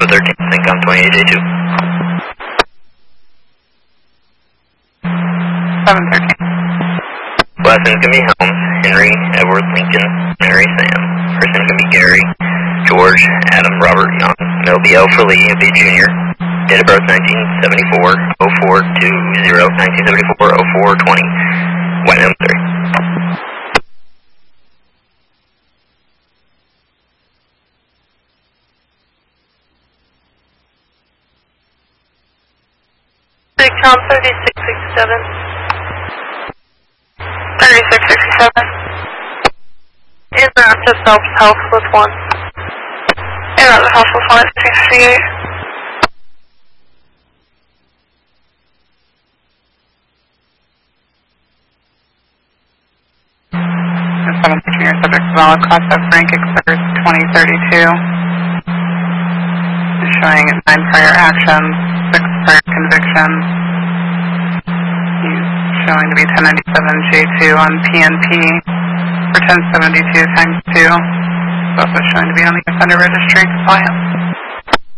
713, Syncom 28J2. 713. Last name's going to be Helms, Henry, Edward, Lincoln, Mary, Sam. First name's going to be Gary, George, Adam, Robert, Young. Male BL for Lee, B. Jr. Date of birth 1974, 0420, 1974, 0420. White male, Missouri. Syncom 3667. 3667. In route to Phelps House with 1. In route to House with 1 at 668. 713, your subject valid concept rank expires 2032. Is showing 9 prior actions, 6 prior convictions. He's showing to be 1097J2 on PNP for 1072 times 2. It's also showing to be on the offender registry compliance.